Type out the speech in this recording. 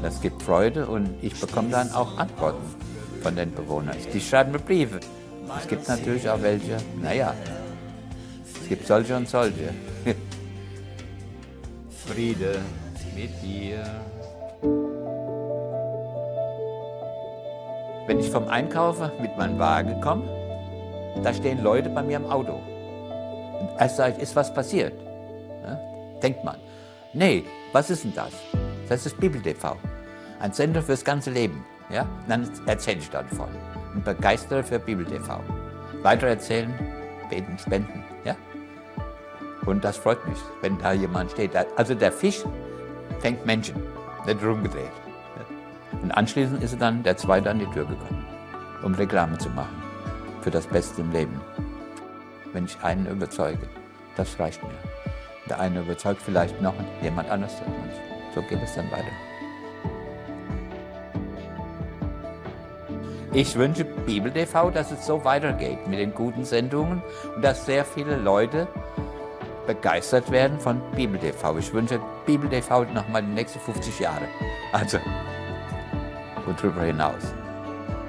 Das gibt Freude und ich bekomme dann auch Antworten von den Bewohnern. Die schreiben mir Briefe. Es gibt natürlich auch welche, naja, es gibt solche und solche. Friede mit dir. Wenn ich vom Einkaufen mit meinem Wagen komme, da stehen Leute bei mir im Auto. Und erst sage ich, ist was passiert? Ja? Denkt man. Nee, was ist denn das? Das ist Bibel TV. Ein Sender fürs ganze Leben. Ja? Und dann erzähle ich davon. Und begeistere für Bibel TV. Weitererzählen, beten, spenden. Ja? Und das freut mich, wenn da jemand steht. Also der Fisch fängt Menschen, nicht rumgedreht. Und anschließend ist dann der Zweite an die Tür gekommen, um Reklame zu machen für das Beste im Leben. Wenn ich einen überzeuge, das reicht mir. Der eine überzeugt vielleicht noch jemand anderes und so geht es dann weiter. Ich wünsche Bibel TV, dass es so weitergeht mit den guten Sendungen und dass sehr viele Leute begeistert werden von Bibel TV. Ich wünsche Bibel TV noch mal die nächsten 50 Jahre. Also, und darüber hinaus.